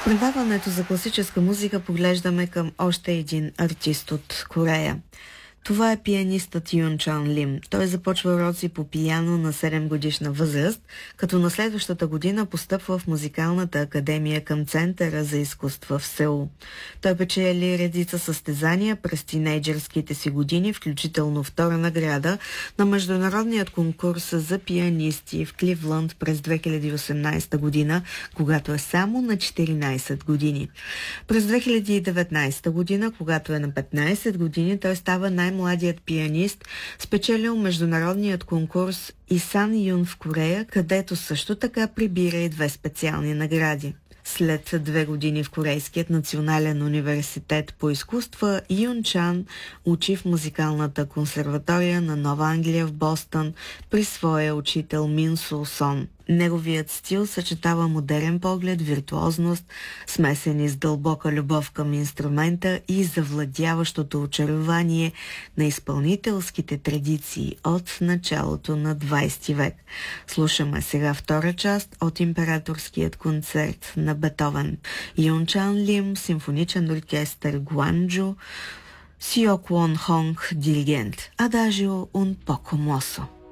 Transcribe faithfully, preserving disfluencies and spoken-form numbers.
В предаването за класическа музика поглеждаме към още един артист от Корея. Това е пианистът Юн Чон Лим. Той започва уроци по пиано на седем годишна възраст, като на следващата година постъпва в Музикалната академия към Центъра за изкуства в Сеул. Той печели редица състезания през тинейджърските си години, включително втора награда на международният конкурс за пианисти в Кливланд през две хиляди и осемнадесета година, когато е само на четиринадесет години. През две хиляди и деветнадесета година, когато е на петнадесет години, той става най- младият пианист, спечелил международният конкурс Исан Юн в Корея, където също така прибира и две специални награди. След две години в Корейският национален университет по изкуства, Юн Чан учи в музикалната консерватория на Нова Англия в Бостън при своя учител Мин Сул Сон. Неговият стил съчетава модерен поглед, виртуозност, смесени с дълбока любов към инструмента и завладяващото очарование на изпълнителските традиции от началото на двадесети век. Слушаме сега втора част от императорският концерт на Бетовен. Юн Чон Лим, симфоничен оркестър Гуанджу, Сио Квон Хонг, диригент, Адажио un poco mosso.